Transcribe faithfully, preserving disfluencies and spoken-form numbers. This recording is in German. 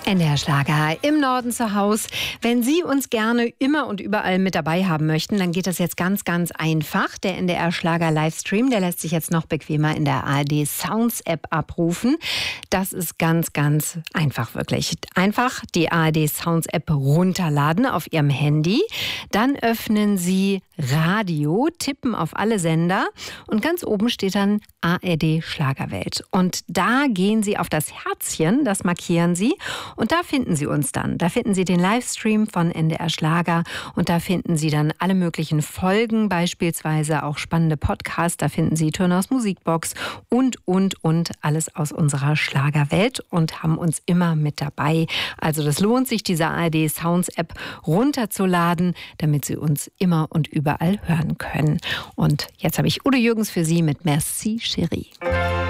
N D R Schlager im Norden zu Hause. Wenn Sie uns gerne immer und überall mit dabei haben möchten, dann geht das jetzt ganz, ganz einfach. Der N D R Schlager Livestream, der lässt sich jetzt noch bequemer in der A R D Sounds App abrufen. Das ist ganz, ganz einfach wirklich. Einfach die A R D Sounds App runterladen auf Ihrem Handy. Dann öffnen Sie Radio, tippen auf alle Sender und ganz oben steht dann A R D Schlagerwelt. Und da gehen Sie auf das Herzchen, das markieren Sie. Und da finden Sie uns dann. Da finden Sie den Livestream von N D R Schlager und da finden Sie dann alle möglichen Folgen, beispielsweise auch spannende Podcasts. Da finden Sie Turners Musikbox und, und, und alles aus unserer Schlagerwelt und haben uns immer mit dabei. Also das lohnt sich, diese A R D Sounds App runterzuladen, damit Sie uns immer und überall hören können. Und jetzt habe ich Udo Jürgens für Sie mit Merci Chérie.